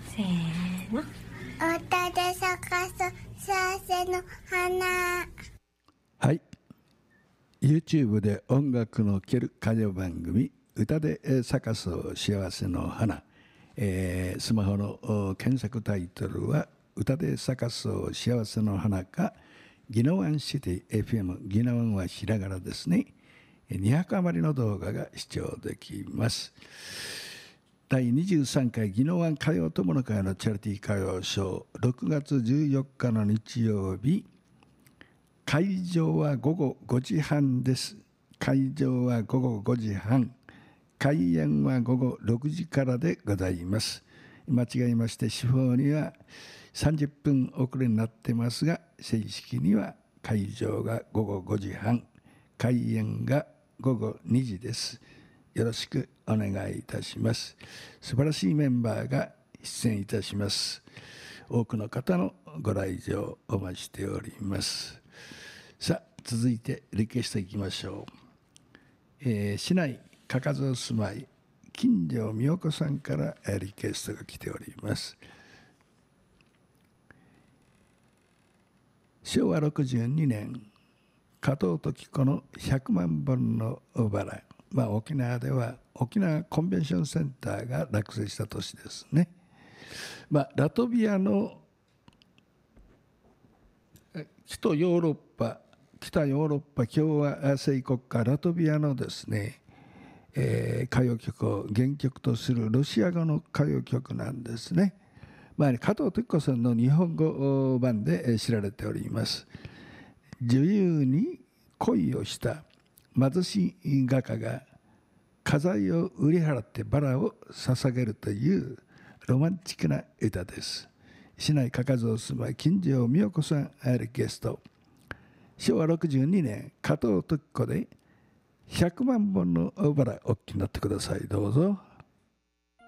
せーの。 歌で咲かす幸せの花。 はい、 YouTube で音楽の聴ける歌謡番組歌で咲かす幸せの花、スマホの検索タイトルは歌で咲かす幸せの花か、ギノワンシティ FM、 ギノワンはひらがなですね。200余りの動画が視聴できます。第23回ギノワン歌謡友の会のチャリティー歌謡ショー、6月14日の日曜日、会場は午後5時半です。会場は午後5時半、開演は午後6時からでございます。間違いまして手法には30分遅れになってますが、正式には会場が午後5時半、開演が午後2時です。よろしくお願いいたします。素晴らしいメンバーが出演いたします。多くの方のご来場お待ちしております。さあ、続いてリクエストいきましょう。市内かかずお住まい金城美代子さんからリクエストが来ております。昭和62年、加藤時子の100万本のバラ、沖縄では沖縄コンベンションセンターが落成した年ですね。ラトビアの北ヨーロッパ共和制国家ラトビアのですね、歌謡曲を原曲とするロシア語の歌謡曲なんですね。加藤時子さんの日本語版で知られております。女優に恋をした貧しい画家が家財を売り払ってバラを捧げるというロマンチックな歌です。市内かかずお住まい金城美代子さんリクエスト。昭和62年加藤時子で100万本のバラお聴きになってください。どうぞ。